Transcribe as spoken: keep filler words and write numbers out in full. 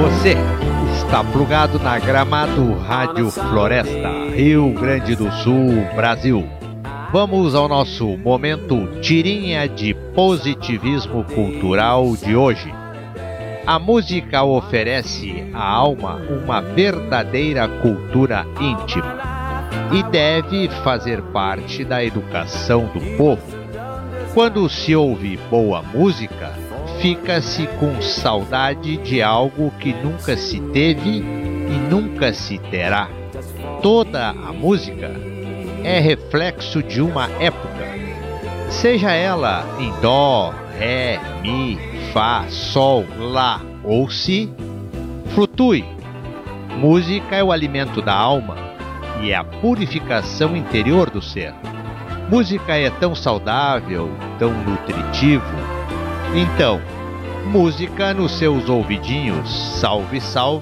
Você está plugado na Gramado Rádio Floresta, Rio Grande do Sul, Brasil. Vamos ao nosso momento tirinha de positivismo cultural de hoje. A música oferece à alma uma verdadeira cultura íntima e deve fazer parte da educação do povo. Quando se ouve boa música, fica-se com saudade de algo que nunca se teve e nunca se terá. Toda a música é reflexo de uma época, seja ela em dó, ré, mi, fá, sol, lá ou si, flutue. Música é o alimento da alma e é a purificação interior do ser. Música é tão saudável, tão nutritivo. Então, música nos seus ouvidinhos, salve, salve.